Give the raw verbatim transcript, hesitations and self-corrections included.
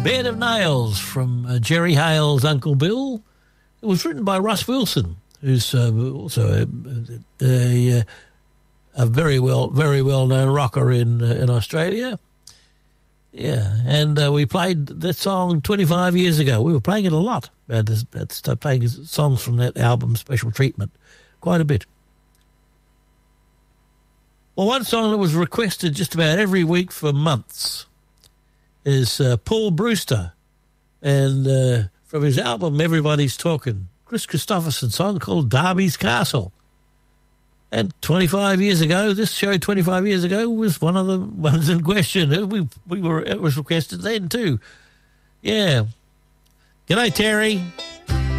Bed of Nails from uh, Jerry Hale's Uncle Bill. It was written by Russ Wilson, who's uh, also a, a, a very well very well known rocker in uh, in Australia. Yeah, and uh, we played that song twenty-five years ago. We were playing it a lot. Uh, uh, playing songs from that album, Special Treatment, quite a bit. Well, one song that was requested just about every week for months is uh, Paul Brewster, and uh, from his album Everybody's Talking, Chris Christopherson's song called Darby's Castle. And twenty-five years ago, this show twenty-five years ago was one of the ones in question. We we were it was requested then too. Yeah. G'day, Terry.